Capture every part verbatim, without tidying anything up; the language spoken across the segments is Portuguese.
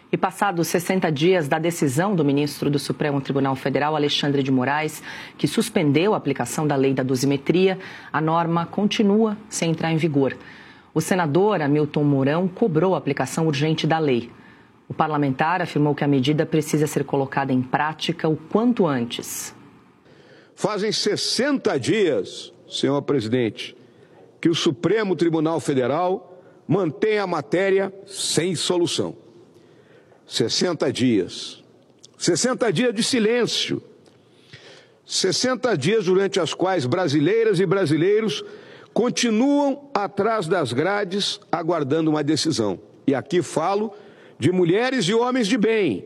E passados sessenta dias da decisão do ministro do Supremo Tribunal Federal, Alexandre de Moraes, que suspendeu a aplicação da lei da dosimetria, a norma continua sem entrar em vigor. O senador Hamilton Mourão cobrou a aplicação urgente da lei. O parlamentar afirmou que a medida precisa ser colocada em prática o quanto antes. Fazem sessenta dias, senhor presidente, que o Supremo Tribunal Federal mantém a matéria sem solução. sessenta dias. sessenta dias de silêncio. sessenta dias durante as quais brasileiras e brasileiros continuam atrás das grades aguardando uma decisão. E aqui falo de mulheres e homens de bem.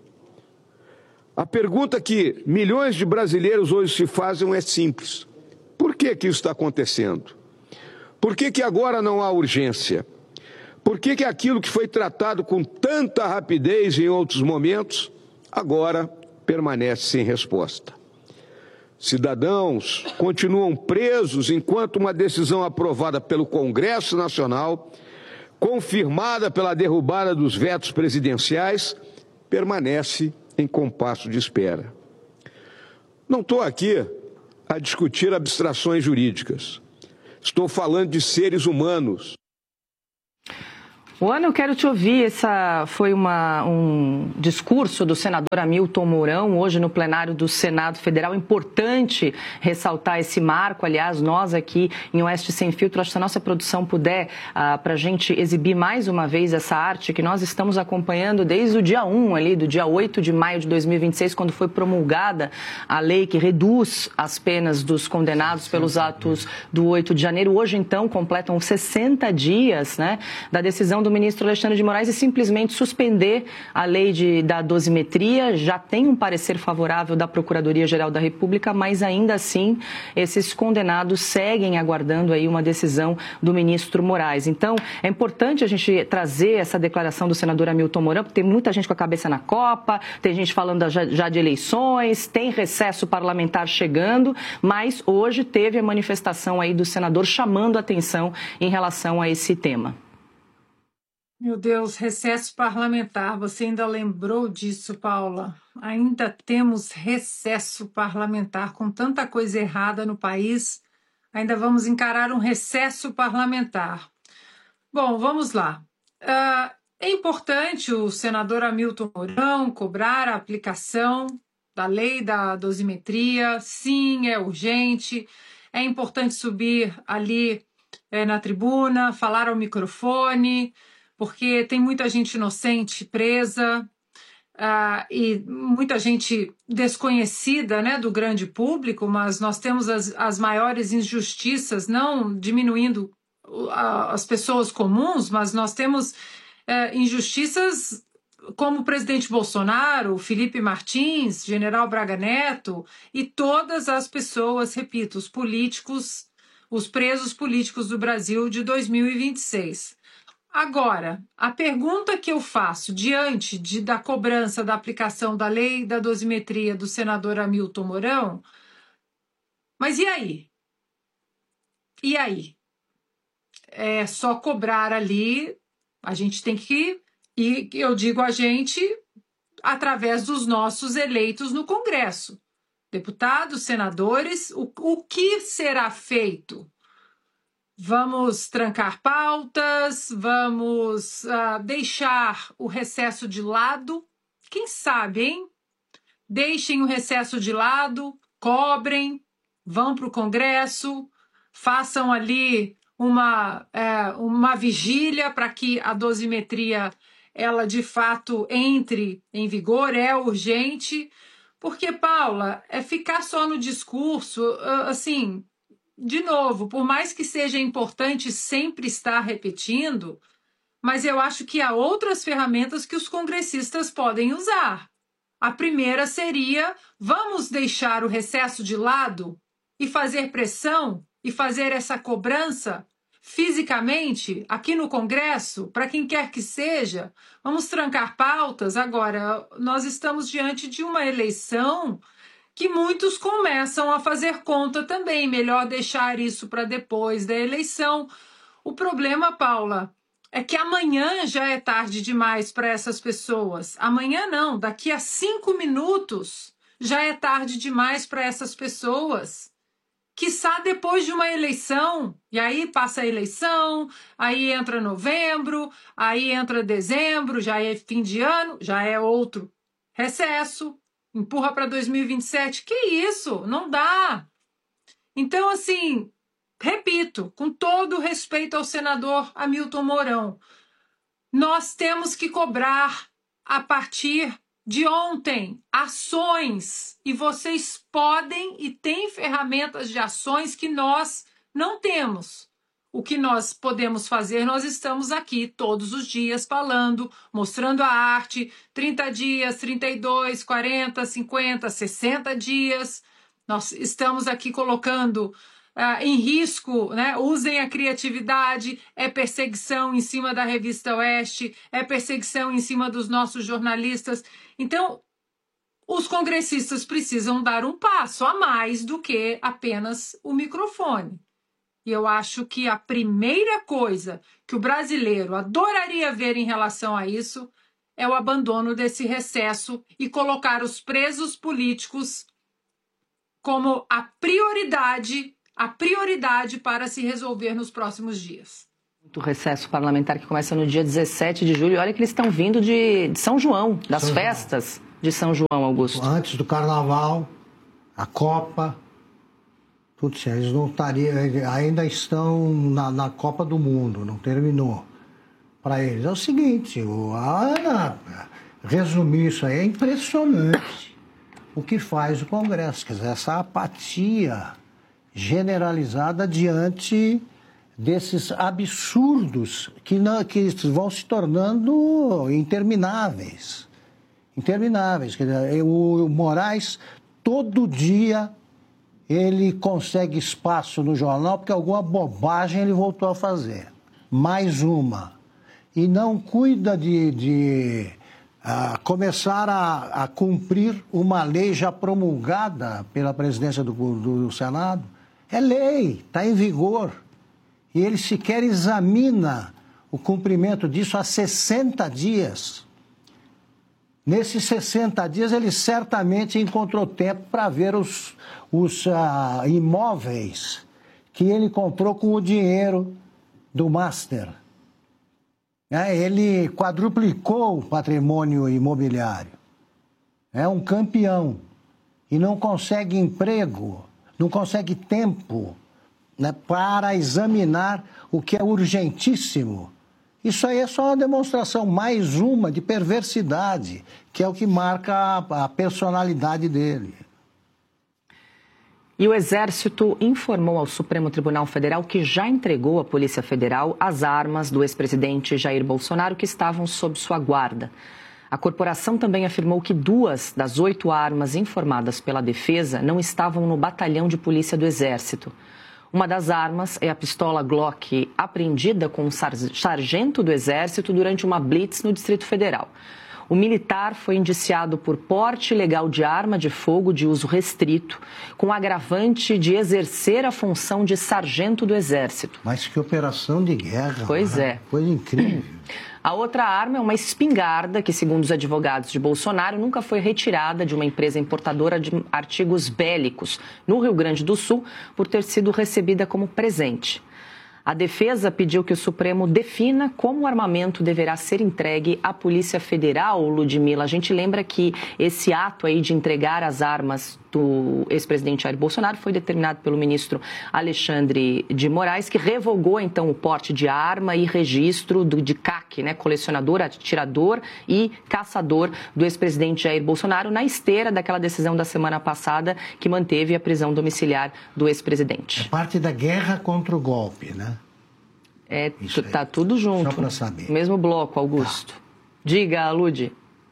A pergunta que milhões de brasileiros hoje se fazem é simples. Por que que isso está acontecendo? Por que que agora não há urgência? Por que que aquilo que foi tratado com tanta rapidez em outros momentos, agora permanece sem resposta? Cidadãos continuam presos enquanto uma decisão aprovada pelo Congresso Nacional, confirmada pela derrubada dos vetos presidenciais, permanece em compasso de espera. Não estou aqui a discutir abstrações jurídicas. Estou falando de seres humanos. Ana, eu quero te ouvir. Essa foi uma, um discurso do senador Hamilton Mourão, hoje no plenário do Senado Federal. Importante ressaltar esse marco. Aliás, nós aqui em Oeste Sem Filtro, acho que se a nossa produção puder, ah, para a gente exibir mais uma vez essa arte que nós estamos acompanhando desde o dia um, ali, do dia oito de maio de dois mil e vinte e seis, quando foi promulgada a lei que reduz as penas dos condenados pelos atos do oito de janeiro. Hoje, então, completam sessenta dias, né, da decisão do ministro Alexandre de Moraes e simplesmente suspender a lei de, da dosimetria. Já tem um parecer favorável da Procuradoria-Geral da República, mas ainda assim esses condenados seguem aguardando aí uma decisão do ministro Moraes. Então, é importante a gente trazer essa declaração do senador Hamilton Mourão, porque tem muita gente com a cabeça na Copa, tem gente falando já, já de eleições, tem recesso parlamentar chegando, mas hoje teve a manifestação aí do senador chamando atenção em relação a esse tema. Meu Deus, recesso parlamentar, você ainda lembrou disso, Paula? Ainda temos recesso parlamentar, com tanta coisa errada no país, ainda vamos encarar um recesso parlamentar. Bom, vamos lá. Uh, é importante o senador Hamilton Mourão cobrar a aplicação da lei da dosimetria, sim, é urgente, é importante subir ali é, na tribuna, falar ao microfone, porque tem muita gente inocente presa uh, e muita gente desconhecida, né, do grande público, mas nós temos as, as maiores injustiças, não diminuindo uh, as pessoas comuns, mas nós temos uh, injustiças como o presidente Bolsonaro, Felipe Martins, general Braga Neto e todas as pessoas, repito, os políticos, os presos políticos do Brasil de dois mil e vinte e seis. Agora, a pergunta que eu faço diante de, da cobrança da aplicação da lei da dosimetria do senador Hamilton Mourão, mas e aí? E aí? É só cobrar ali, a gente tem que, e eu digo a gente, através dos nossos eleitos no Congresso. Deputados, senadores, o, o que será feito? Vamos trancar pautas, vamos uh, deixar o recesso de lado. Quem sabe, hein? Deixem o recesso de lado, cobrem, vão para o Congresso, façam ali uma, é, uma vigília para que a dosimetria ela de fato entre em vigor, é urgente. Porque, Paula, é ficar só no discurso, uh, assim... De novo, por mais que seja importante sempre estar repetindo, mas eu acho que há outras ferramentas que os congressistas podem usar. A primeira seria, vamos deixar o recesso de lado e fazer pressão e fazer essa cobrança fisicamente aqui no Congresso, para quem quer que seja. Vamos trancar pautas. Agora, nós estamos diante de uma eleição que muitos começam a fazer conta também. Melhor deixar isso para depois da eleição. O problema, Paula, é que amanhã já é tarde demais para essas pessoas. Amanhã não, daqui a cinco minutos já é tarde demais para essas pessoas. Quiçá depois de uma eleição, e aí passa a eleição, aí entra novembro, aí entra dezembro, já é fim de ano, já é outro recesso, empurra para dois mil e vinte e sete. Que isso? Não dá. Então, assim, repito, com todo o respeito ao senador Hamilton Mourão, nós temos que cobrar a partir de ontem ações, e vocês podem e têm ferramentas de ações que nós não temos. O que nós podemos fazer, nós estamos aqui todos os dias falando, mostrando a arte, trinta dias, trinta e dois, quarenta, cinquenta, sessenta dias. Nós estamos aqui colocando Uh, em risco, né? Usem a criatividade, é perseguição em cima da Revista Oeste, é perseguição em cima dos nossos jornalistas. Então, os congressistas precisam dar um passo a mais do que apenas o microfone. E eu acho que a primeira coisa que o brasileiro adoraria ver em relação a isso é o abandono desse recesso e colocar os presos políticos como a prioridade a prioridade para se resolver nos próximos dias. O recesso parlamentar que começa no dia dezessete de julho. Olha que eles estão vindo de, de São João, das São festas João. de São João, Augusto. Antes do Carnaval, a Copa, tudo certo. Eles não estariam, ainda estão na, na Copa do Mundo, não terminou. Para eles é o seguinte, o, a Ana resumir isso aí é impressionante. O que faz o Congresso, quer dizer, essa apatia generalizada diante desses absurdos que, não, que vão se tornando intermináveis. Intermináveis. Quer dizer, o Moraes, todo dia, ele consegue espaço no jornal porque alguma bobagem ele voltou a fazer. Mais uma. E não cuida de, de uh, começar a, a cumprir uma lei já promulgada pela presidência do, do, do Senado. É lei, está em vigor. E ele sequer examina o cumprimento disso há sessenta dias. Nesses sessenta dias, ele certamente encontrou tempo para ver os, os uh, imóveis que ele comprou com o dinheiro do Master. É, ele quadruplicou o patrimônio imobiliário. É um campeão. E não consegue emprego. Não consegue tempo, né, para examinar o que é urgentíssimo. Isso aí é só uma demonstração, mais uma, de perversidade, que é o que marca a, a personalidade dele. E o Exército informou ao Supremo Tribunal Federal que já entregou à Polícia Federal as armas do ex-presidente Jair Bolsonaro que estavam sob sua guarda. A corporação também afirmou que duas das oito armas informadas pela defesa não estavam no batalhão de polícia do Exército. Uma das armas é a pistola Glock, apreendida com um sargento do Exército durante uma blitz no Distrito Federal. O militar foi indiciado por porte ilegal de arma de fogo de uso restrito, com agravante de exercer a função de sargento do Exército. Mas que operação de guerra. Pois é. Coisa incrível. A outra arma é uma espingarda que, segundo os advogados de Bolsonaro, nunca foi retirada de uma empresa importadora de artigos bélicos no Rio Grande do Sul por ter sido recebida como presente. A defesa pediu que o Supremo defina como o armamento deverá ser entregue à Polícia Federal, Ludmila. A gente lembra que esse ato aí de entregar as armas do ex-presidente Jair Bolsonaro foi determinado pelo ministro Alexandre de Moraes, que revogou então o porte de arma e registro do, de C A C, né, colecionador, atirador e caçador do ex-presidente Jair Bolsonaro, na esteira daquela decisão da semana passada que manteve a prisão domiciliar do ex-presidente. É parte da guerra contra o golpe, né? É, tá tudo junto. Só para saber. Mesmo bloco, Augusto. Tá. Diga, Ludi.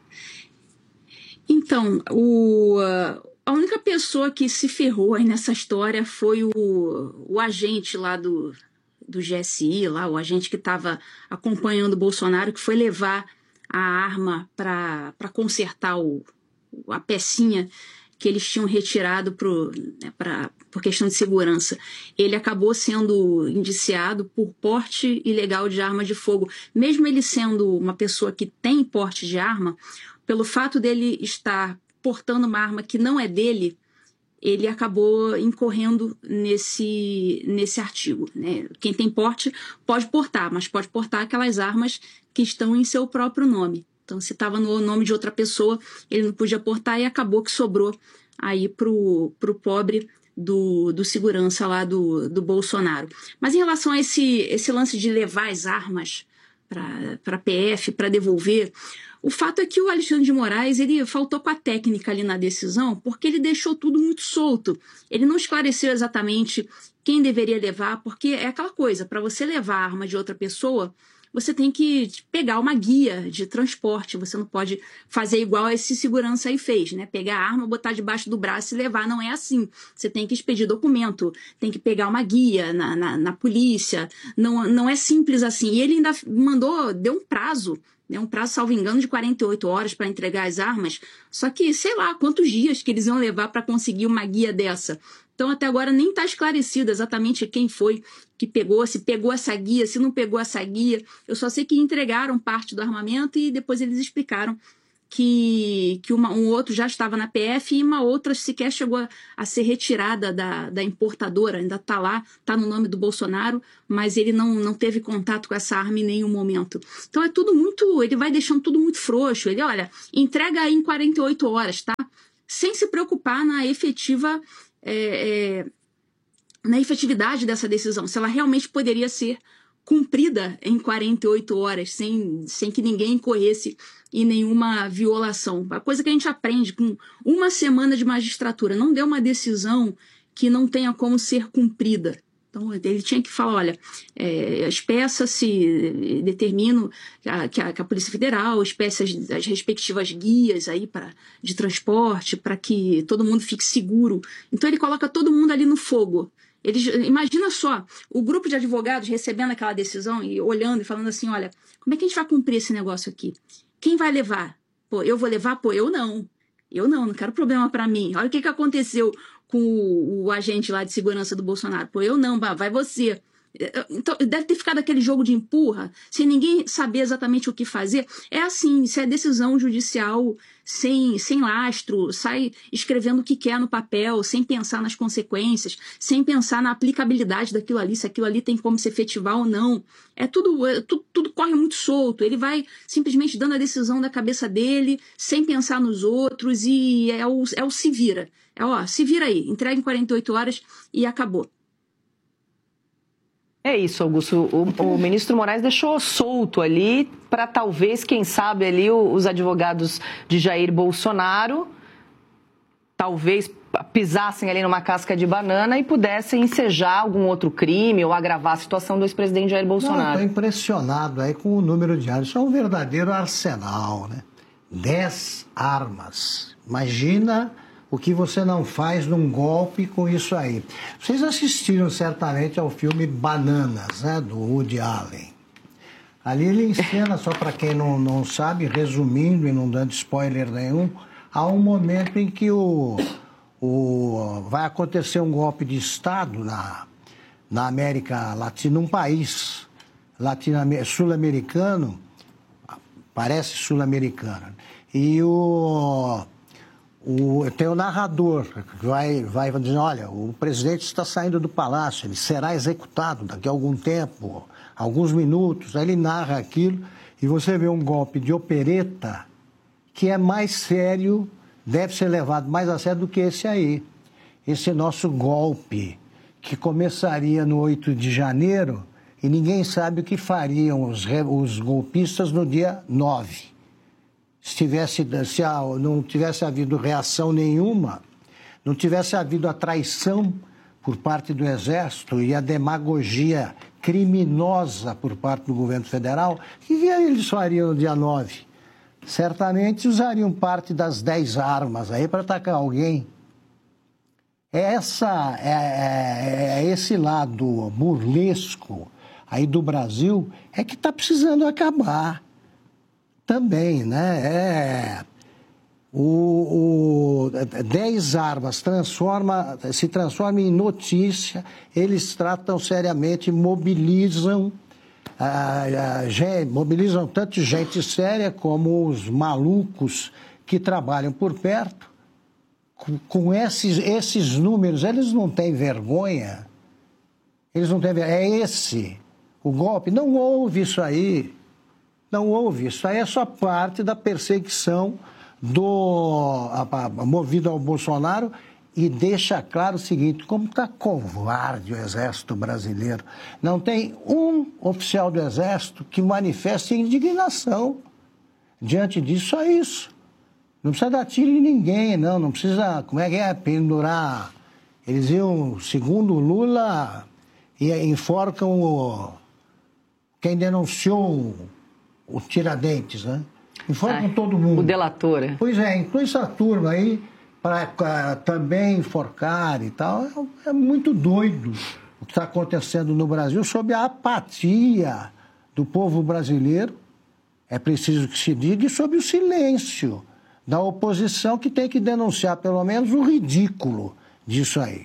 Então, o, a única pessoa que se ferrou aí nessa história foi o, o agente lá do, do G S I, lá, o agente que estava acompanhando o Bolsonaro, que foi levar a arma para consertar o, a pecinha que eles tinham retirado pro, né, pra, por questão de segurança. Ele acabou sendo indiciado por porte ilegal de arma de fogo. Mesmo ele sendo uma pessoa que tem porte de arma, pelo fato dele estar portando uma arma que não é dele, ele acabou incorrendo nesse, nesse artigo, né? Quem tem porte pode portar, mas pode portar aquelas armas que estão em seu próprio nome. Então, se estava no nome de outra pessoa, ele não podia portar e acabou que sobrou aí pro, pro pobre do, do segurança lá do, do Bolsonaro. Mas em relação a esse, esse lance de levar as armas para a P F, para devolver, o fato é que o Alexandre de Moraes, ele faltou com a técnica ali na decisão, porque ele deixou tudo muito solto. Ele não esclareceu exatamente quem deveria levar, porque é aquela coisa, para você levar a arma de outra pessoa, você tem que pegar uma guia de transporte, você não pode fazer igual esse segurança aí fez, né? Pegar a arma, botar debaixo do braço e levar, não é assim. Você tem que expedir documento, tem que pegar uma guia na, na, na polícia, não, não é simples assim. E ele ainda mandou, deu um prazo, né? Um prazo, salvo engano, de quarenta e oito horas para entregar as armas, só que sei lá quantos dias que eles iam levar para conseguir uma guia dessa. Então, até agora, nem está esclarecido exatamente quem foi que pegou, se pegou essa guia, se não pegou essa guia. Eu só sei que entregaram parte do armamento e depois eles explicaram que, que uma, um outro já estava na P F e uma outra sequer chegou a, a ser retirada da, da importadora. Ainda está lá, está no nome do Bolsonaro, mas ele não, não teve contato com essa arma em nenhum momento. Então, é tudo muito... Ele vai deixando tudo muito frouxo. Ele, olha, entrega aí em quarenta e oito horas, tá? Sem se preocupar na efetiva... É, é, na efetividade dessa decisão, se ela realmente poderia ser cumprida em quarenta e oito horas, sem, sem que ninguém incorresse em nenhuma violação. A coisa que a gente aprende com uma semana de magistratura, não deu uma decisão que não tenha como ser cumprida. Então, ele tinha que falar, olha, é, as peças se determinam que a, que a, que a Polícia Federal espécie as, as respectivas guias aí pra, de transporte para que todo mundo fique seguro. Então, ele coloca todo mundo ali no fogo. Eles, imagina só, o grupo de advogados recebendo aquela decisão e olhando e falando assim, olha, como é que a gente vai cumprir esse negócio aqui? Quem vai levar? Pô, eu vou levar? Pô, eu não. Eu não, não quero problema para mim. Olha o que, que aconteceu com o, o agente lá de segurança do Bolsonaro. Pô, eu não, vai você. Então, deve ter ficado aquele jogo de empurra, sem ninguém saber exatamente o que fazer. É assim, isso é decisão judicial sem, sem lastro, sai escrevendo o que quer no papel, sem pensar nas consequências, sem pensar na aplicabilidade daquilo ali, se aquilo ali tem como se efetivar ou não. É tudo, é, tudo, tudo corre muito solto. Ele vai simplesmente dando a decisão da cabeça dele, sem pensar nos outros, e é o, é o se vira. É, ó, se vira aí, entrega em quarenta e oito horas e acabou. É isso, Augusto. O, o ministro Moraes deixou solto ali para talvez, quem sabe, ali os advogados de Jair Bolsonaro talvez pisassem ali numa casca de banana e pudessem ensejar algum outro crime ou agravar a situação do ex-presidente Jair Bolsonaro. Estou impressionado aí com o número de armas. Isso é um verdadeiro arsenal, né? Dez armas. Imagina o que você não faz num golpe com isso aí. Vocês assistiram certamente ao filme Bananas, né, do Woody Allen. Ali ele encena, só para quem não, não sabe, resumindo e não dando spoiler nenhum, há um momento em que o, o, vai acontecer um golpe de Estado na, na América Latina, num país sul-americano, parece sul-americano, e o... O, tem o narrador que vai, vai dizer, olha, o presidente está saindo do palácio, ele será executado daqui a algum tempo, alguns minutos. Aí ele narra aquilo e você vê um golpe de opereta que é mais sério, deve ser levado mais a sério do que esse aí. Esse nosso golpe, que começaria no oito de janeiro e ninguém sabe o que fariam os, os golpistas no dia nove. Se, tivesse, se não tivesse havido reação nenhuma, não tivesse havido a traição por parte do Exército e a demagogia criminosa por parte do governo federal, o que eles fariam no dia nove? Certamente usariam parte das dez armas aí para atacar alguém. Essa, é, é, é esse lado burlesco aí do Brasil é que está precisando acabar. Também, né? É... o, o, dez armas transforma, se transformam em notícia, eles tratam seriamente, mobilizam, a, a, gente, mobilizam tanto gente séria como os malucos que trabalham por perto. Com, com esses, esses números, eles não têm vergonha. Eles não têm vergonha. É esse o golpe. Não houve isso aí. Não houve. Isso aí é só parte da perseguição do, a, a, movido ao Bolsonaro, e deixa claro o seguinte, como está covarde o Exército brasileiro. Não tem um oficial do Exército que manifeste indignação diante disso, só isso. Não precisa dar tiro em ninguém, não, não precisa, como é que é, pendurar. Eles iam, segundo o Lula, e enforcam o, quem denunciou o, o Tiradentes, né? Enforcam ah, todo mundo. O delator. É. Pois é, inclui essa turma aí para também enforcar e tal. É, é muito doido o que está acontecendo no Brasil sob a apatia do povo brasileiro, é preciso que se diga, e sob o silêncio da oposição, que tem que denunciar pelo menos o ridículo disso aí.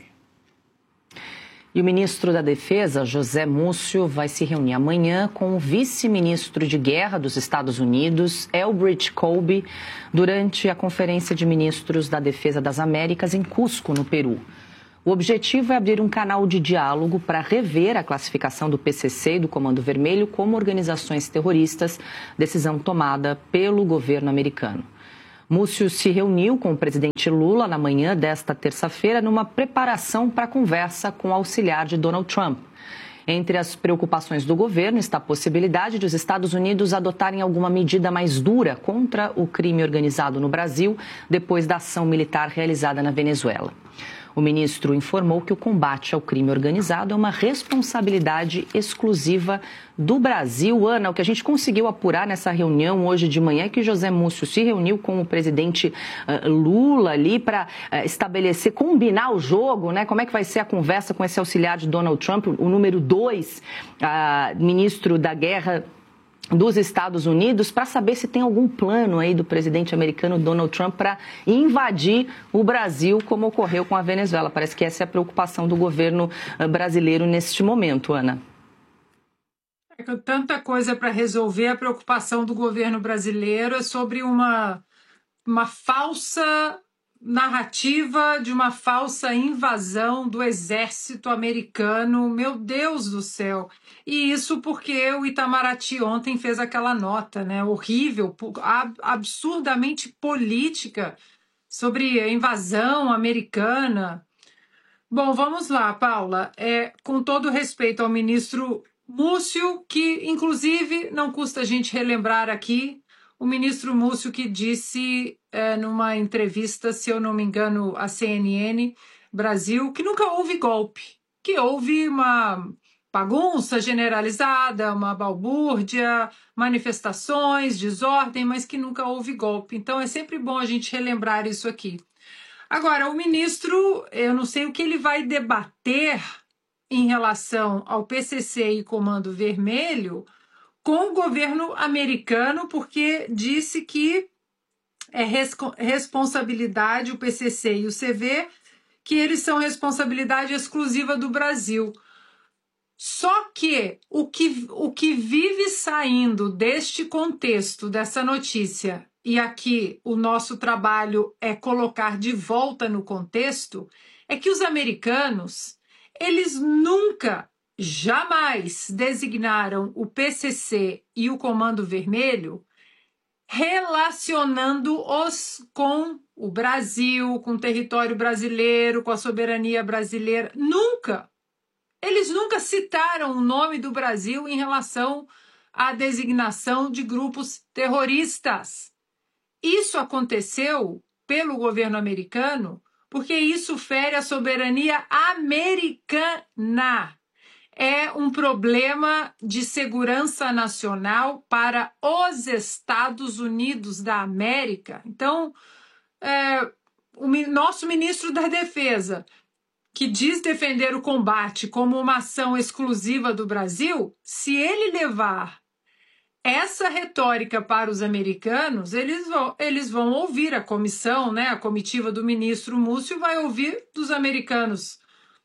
E o ministro da Defesa, José Múcio, vai se reunir amanhã com o vice-ministro de Guerra dos Estados Unidos, Elbridge Colby, durante a Conferência de Ministros da Defesa das Américas em Cusco, no Peru. O objetivo é abrir um canal de diálogo para rever a classificação do P C C e do Comando Vermelho como organizações terroristas, decisão tomada pelo governo americano. Múcio se reuniu com o presidente Lula na manhã desta terça-feira numa preparação para a conversa com o auxiliar de Donald Trump. Entre as preocupações do governo está a possibilidade de os Estados Unidos adotarem alguma medida mais dura contra o crime organizado no Brasil depois da ação militar realizada na Venezuela. O ministro informou que o combate ao crime organizado é uma responsabilidade exclusiva do Brasil. Ana, o que a gente conseguiu apurar nessa reunião hoje de manhã é que José Múcio se reuniu com o presidente uh, Lula ali para uh, estabelecer, combinar o jogo, né? Como é que vai ser a conversa com esse auxiliar de Donald Trump, o número dois, uh, ministro da Guerra dos Estados Unidos, para saber se tem algum plano aí do presidente americano Donald Trump para invadir o Brasil, como ocorreu com a Venezuela. Parece que essa é a preocupação do governo brasileiro neste momento, Ana. É que tanta coisa para resolver, a preocupação do governo brasileiro é sobre uma, uma falsa narrativa de uma falsa invasão do exército americano. Meu Deus do céu! E isso porque o Itamaraty ontem fez aquela nota, né, horrível, absurdamente política sobre a invasão americana. Bom, vamos lá, Paula. É, com todo respeito ao ministro Múcio, que inclusive não custa a gente relembrar aqui, o ministro Múcio que disse é, numa entrevista, se eu não me engano, à C N N Brasil, que nunca houve golpe, que houve uma bagunça generalizada, uma balbúrdia, manifestações, desordem, mas que nunca houve golpe. Então é sempre bom a gente relembrar isso aqui. Agora, o ministro, eu não sei o que ele vai debater em relação ao P C C e Comando Vermelho com o governo americano, porque disse que é res- responsabilidade, o P C C e o C V, que eles são responsabilidade exclusiva do Brasil. Só que o que, o que vive saindo deste contexto, dessa notícia, e aqui o nosso trabalho é colocar de volta no contexto, é que os americanos, eles nunca, jamais designaram o P C C e o Comando Vermelho relacionando-os com o Brasil, com o território brasileiro, com a soberania brasileira. Nunca! Eles nunca citaram o nome do Brasil em relação à designação de grupos terroristas. Isso aconteceu pelo governo americano porque isso fere a soberania americana. É um problema de segurança nacional para os Estados Unidos da América. Então, é, o nosso ministro da Defesa, que diz defender o combate como uma ação exclusiva do Brasil, se ele levar essa retórica para os americanos, eles vão, eles vão ouvir a comissão, né, a comitiva do ministro Múcio vai ouvir dos americanos.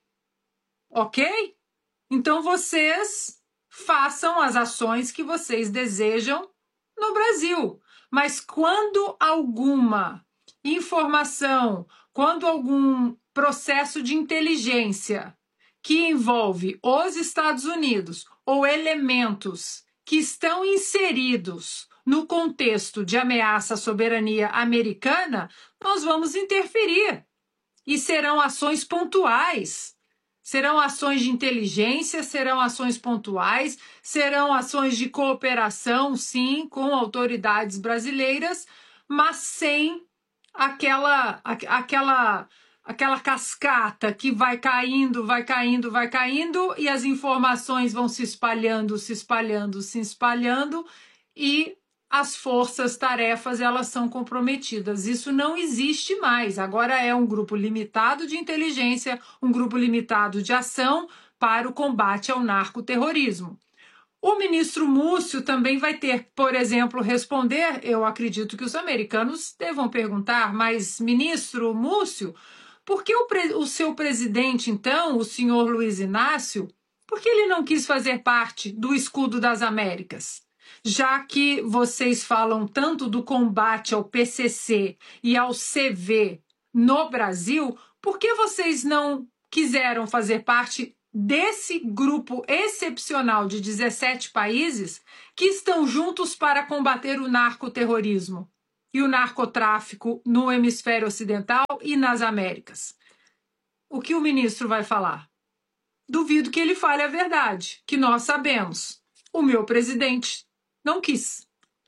Ok? Então vocês façam as ações que vocês desejam no Brasil. Mas quando alguma informação, quando algum processo de inteligência que envolve os Estados Unidos ou elementos que estão inseridos no contexto de ameaça à soberania americana, nós vamos interferir. E serão ações pontuais. Serão ações de inteligência, serão ações pontuais, serão ações de cooperação, sim, com autoridades brasileiras, mas sem aquela, aquela, aquela cascata que vai caindo, vai caindo, vai caindo, e as informações vão se espalhando, se espalhando, se espalhando, e as forças-tarefas elas são comprometidas. Isso não existe mais. Agora é um grupo limitado de inteligência, um grupo limitado de ação para o combate ao narcoterrorismo. O ministro Múcio também vai ter, por exemplo, responder, eu acredito que os americanos devam perguntar, mas ministro Múcio, por que o, pre- o seu presidente, então, o senhor Luiz Inácio, por que ele não quis fazer parte do Escudo das Américas? Já que vocês falam tanto do combate ao P C C e ao C V no Brasil, por que vocês não quiseram fazer parte desse grupo excepcional de dezessete países que estão juntos para combater o narcoterrorismo e o narcotráfico no hemisfério ocidental e nas Américas? O que o ministro vai falar? Duvido que ele fale a verdade, que nós sabemos. O meu presidente não quis.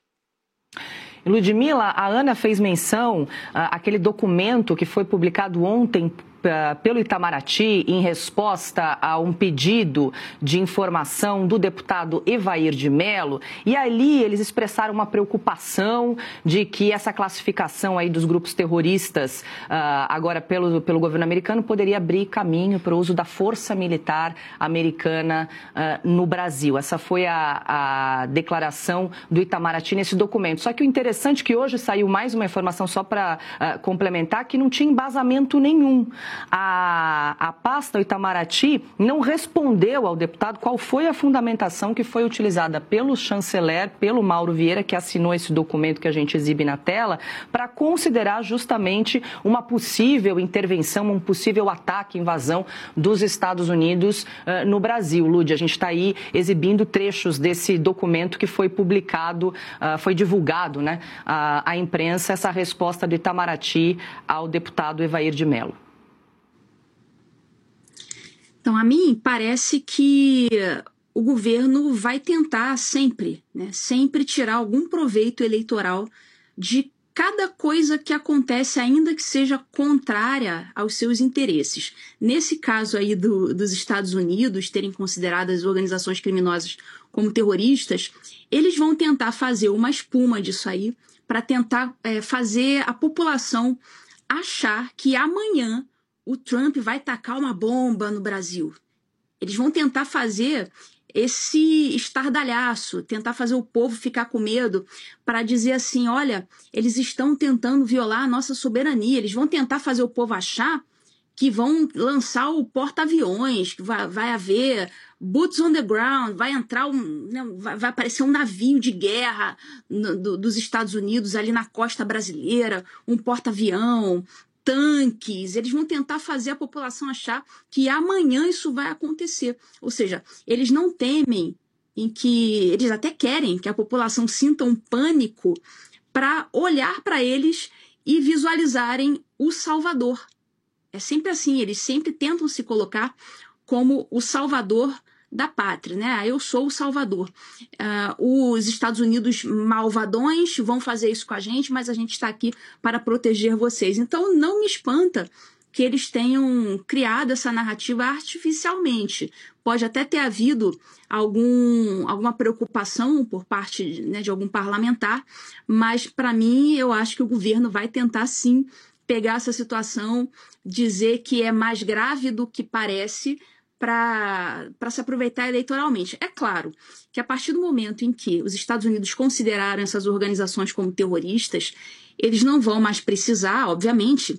Ludmila, a Ana fez menção àquele documento que foi publicado ontem pelo Itamaraty em resposta a um pedido de informação do deputado Evair de Mello, e ali eles expressaram uma preocupação de que essa classificação aí dos grupos terroristas uh, agora pelo, pelo governo americano poderia abrir caminho para o uso da força militar americana uh, no Brasil. Essa foi a, a declaração do Itamaraty nesse documento. Só que o interessante é que hoje saiu mais uma informação só para uh, complementar que não tinha embasamento nenhum. A, a pasta, o Itamaraty, não respondeu ao deputado qual foi a fundamentação que foi utilizada pelo chanceler, pelo Mauro Vieira, que assinou esse documento que a gente exibe na tela, para considerar justamente uma possível intervenção, um possível ataque, invasão dos Estados Unidos uh, no Brasil. Lud, a gente está aí exibindo trechos desse documento que foi publicado, uh, foi divulgado, né, à, à imprensa, essa resposta do Itamaraty ao deputado Evair de Mello. Então, a mim parece que o governo vai tentar sempre, né, sempre tirar algum proveito eleitoral de cada coisa que acontece, ainda que seja contrária aos seus interesses. Nesse caso aí do, dos Estados Unidos terem considerado as organizações criminosas como terroristas, eles vão tentar fazer uma espuma disso aí para tentar é, fazer a população achar que amanhã o Trump vai tacar uma bomba no Brasil. Eles vão tentar fazer esse estardalhaço, tentar fazer o povo ficar com medo para dizer assim, olha, eles estão tentando violar a nossa soberania, eles vão tentar fazer o povo achar que vão lançar o porta-aviões, que vai, vai haver boots on the ground, vai entrar um, né, vai, vai aparecer um navio de guerra no, do, dos Estados Unidos ali na costa brasileira, um porta-avião, tanques, eles vão tentar fazer a população achar que amanhã isso vai acontecer. Ou seja, eles não temem em que, eles até querem que a população sinta um pânico para olhar para eles e visualizarem o Salvador. É sempre assim, eles sempre tentam se colocar como o salvador da pátria, né? Ah, eu sou o salvador. Uh, os Estados Unidos malvadões vão fazer isso com a gente, mas a gente está aqui para proteger vocês. Então, não me espanta que eles tenham criado essa narrativa artificialmente. Pode até ter havido algum, alguma preocupação por parte, né, de algum parlamentar, mas, para mim, eu acho que o governo vai tentar, sim, pegar essa situação, dizer que é mais grave do que parece, para se aproveitar eleitoralmente. É claro que a partir do momento em que os Estados Unidos consideraram essas organizações como terroristas, eles não vão mais precisar, obviamente,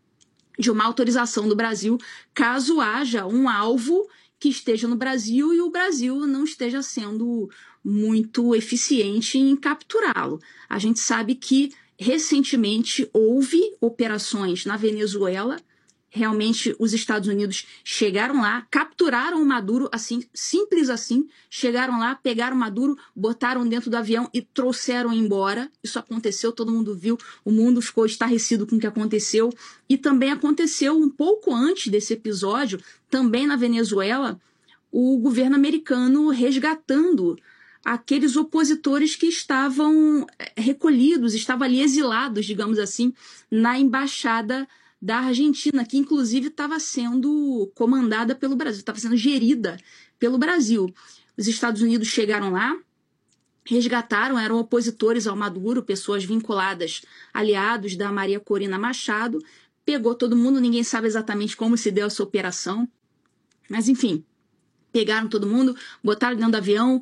de uma autorização do Brasil, caso haja um alvo que esteja no Brasil e o Brasil não esteja sendo muito eficiente em capturá-lo. A gente sabe que, recentemente, houve operações na Venezuela. Realmente, os Estados Unidos chegaram lá, capturaram o Maduro, assim, simples assim, chegaram lá, pegaram o Maduro, botaram dentro do avião e trouxeram embora. Isso aconteceu, todo mundo viu, o mundo ficou estarrecido com o que aconteceu. E também aconteceu, um pouco antes desse episódio, também na Venezuela, o governo americano resgatando aqueles opositores que estavam recolhidos, estavam ali exilados, digamos assim, na embaixada da Argentina, que inclusive estava sendo comandada pelo Brasil, estava sendo gerida pelo Brasil. Os Estados Unidos chegaram lá, resgataram, eram opositores ao Maduro, pessoas vinculadas, aliados da Maria Corina Machado, pegou todo mundo, ninguém sabe exatamente como se deu essa operação, mas enfim, pegaram todo mundo, botaram dentro do avião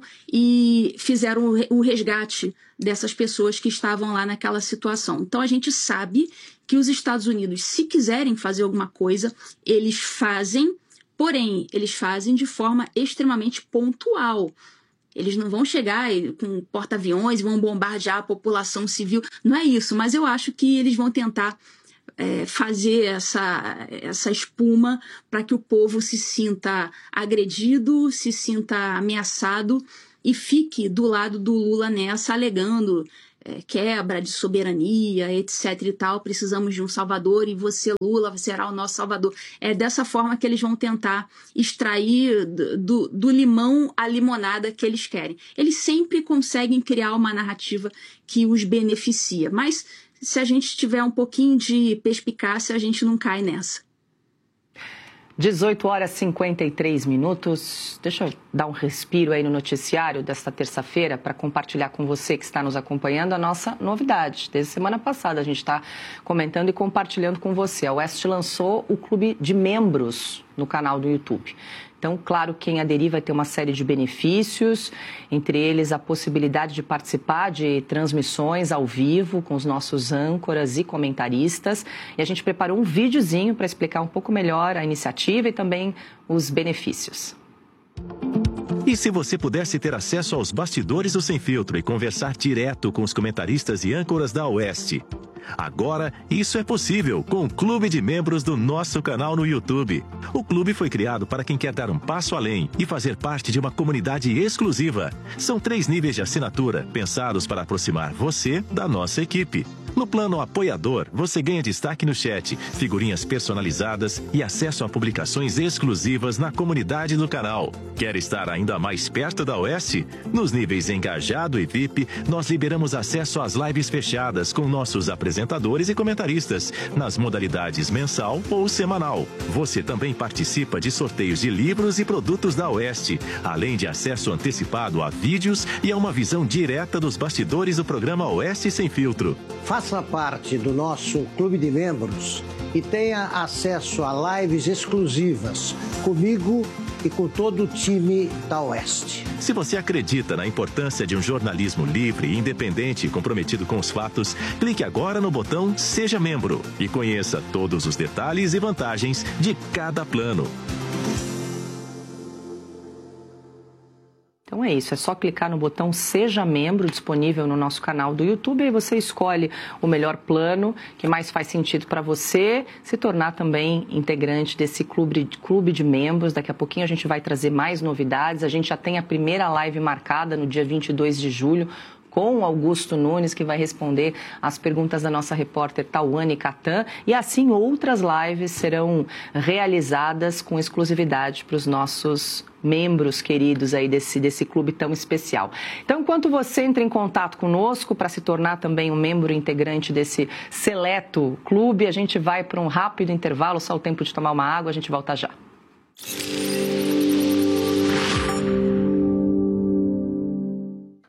e fizeram o resgate dessas pessoas que estavam lá naquela situação. Então a gente sabe que os Estados Unidos, se quiserem fazer alguma coisa, eles fazem, porém, eles fazem de forma extremamente pontual. Eles não vão chegar com porta-aviões e vão bombardear a população civil. Não é isso, mas eu acho que eles vão tentar é, fazer essa, essa espuma para que o povo se sinta agredido, se sinta ameaçado e fique do lado do Lula nessa, alegando é, quebra de soberania, etc e tal. Precisamos de um salvador e você, Lula, será o nosso salvador. É dessa forma que eles vão tentar extrair do, do limão a limonada que eles querem. Eles sempre conseguem criar uma narrativa que os beneficia, mas se a gente tiver um pouquinho de perspicácia, a gente não cai nessa. dezoito horas e cinquenta e três minutos. Deixa eu dar um respiro aí no noticiário desta terça-feira para compartilhar com você que está nos acompanhando a nossa novidade. Desde semana passada a gente está comentando e compartilhando com você. A Oeste lançou o clube de membros no canal do YouTube. Então, claro, quem aderir vai ter uma série de benefícios, entre eles a possibilidade de participar de transmissões ao vivo com os nossos âncoras e comentaristas. E a gente preparou um videozinho para explicar um pouco melhor a iniciativa e também os benefícios. E se você pudesse ter acesso aos bastidores do Sem Filtro e conversar direto com os comentaristas e âncoras da Oeste? Agora, isso é possível com o Clube de Membros do nosso canal no YouTube. O clube foi criado para quem quer dar um passo além e fazer parte de uma comunidade exclusiva. São três níveis de assinatura, pensados para aproximar você da nossa equipe. No plano apoiador, você ganha destaque no chat, figurinhas personalizadas e acesso a publicações exclusivas na comunidade do canal. Quer estar ainda mais perto da Oeste? Nos níveis Engajado e V I P, nós liberamos acesso às lives fechadas com nossos apresentadores e comentaristas, nas modalidades mensal ou semanal. Você também participa de sorteios de livros e produtos da Oeste, além de acesso antecipado a vídeos e a uma visão direta dos bastidores do programa Oeste Sem Filtro. Faça parte do nosso clube de membros e tenha acesso a lives exclusivas comigo e com todo o time da Oeste. Se você acredita na importância de um jornalismo livre, independente e comprometido com os fatos, clique agora no botão Seja Membro e conheça todos os detalhes e vantagens de cada plano. Então é isso, é só clicar no botão Seja Membro, disponível no nosso canal do YouTube, e você escolhe o melhor plano que mais faz sentido para você, se tornar também integrante desse clube, clube de membros. Daqui a pouquinho a gente vai trazer mais novidades, a gente já tem a primeira live marcada no dia vinte e dois de julho, com o Augusto Nunes, que vai responder as perguntas da nossa repórter Tauane Catan. E assim outras lives serão realizadas com exclusividade para os nossos membros queridos aí desse, desse clube tão especial. Então, enquanto você entra em contato conosco para se tornar também um membro integrante desse seleto clube, a gente vai para um rápido intervalo, só o tempo de tomar uma água, a gente volta já.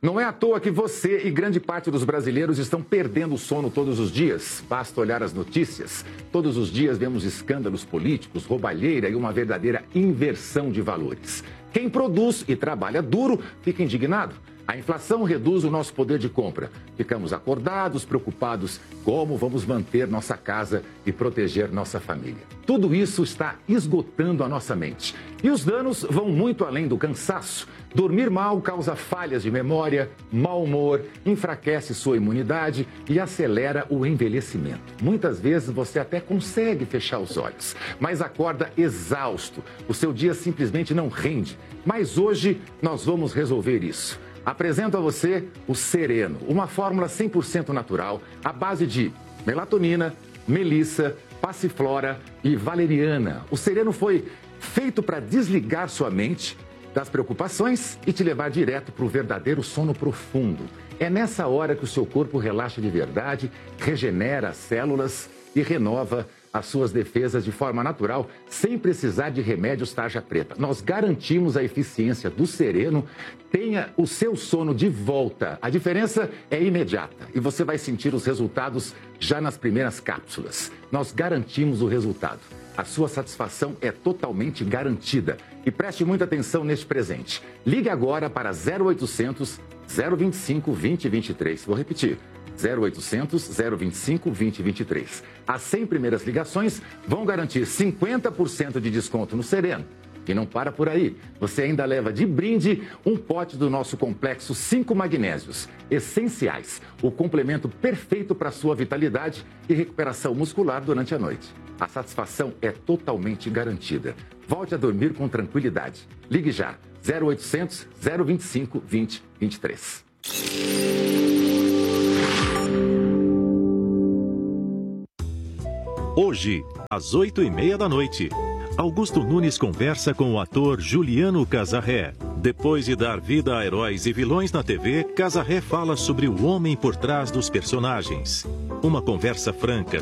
Não é à toa que você e grande parte dos brasileiros estão perdendo o sono todos os dias. Basta olhar as notícias. Todos os dias vemos escândalos políticos, roubalheira e uma verdadeira inversão de valores. Quem produz e trabalha duro fica indignado. A inflação reduz o nosso poder de compra. Ficamos acordados, preocupados como vamos manter nossa casa e proteger nossa família. Tudo isso está esgotando a nossa mente. E os danos vão muito além do cansaço. Dormir mal causa falhas de memória, mau humor, enfraquece sua imunidade e acelera o envelhecimento. Muitas vezes você até consegue fechar os olhos, mas acorda exausto. O seu dia simplesmente não rende. Mas hoje nós vamos resolver isso. Apresento a você o Sereno, uma fórmula cem por cento natural, à base de melatonina, melissa, passiflora e valeriana. O Sereno foi feito para desligar sua mente das preocupações e te levar direto para o verdadeiro sono profundo. É nessa hora que o seu corpo relaxa de verdade, regenera as células e renova as suas defesas de forma natural, sem precisar de remédios tarja preta. Nós garantimos a eficiência do Sereno. Tenha o seu sono de volta. A diferença é imediata e você vai sentir os resultados já nas primeiras cápsulas. Nós garantimos o resultado. A sua satisfação é totalmente garantida. E preste muita atenção neste presente. Ligue agora para zero oitocentos, zero vinte e cinco, vinte, vinte e três. Vou repetir. zero oitocentos, zero vinte e cinco, vinte, vinte e três. As cem primeiras ligações vão garantir cinquenta por cento de desconto no Sereno. E não para por aí. Você ainda leva de brinde um pote do nosso complexo cinco magnésios essenciais. O complemento perfeito para sua vitalidade e recuperação muscular durante a noite. A satisfação é totalmente garantida. Volte a dormir com tranquilidade. Ligue já. zero oitocentos, zero vinte e cinco, vinte, vinte e três. Hoje, às oito e meia da noite, Augusto Nunes conversa com o ator Juliano Casarré. Depois de dar vida a heróis e vilões na T V, Casarré fala sobre o homem por trás dos personagens. Uma conversa franca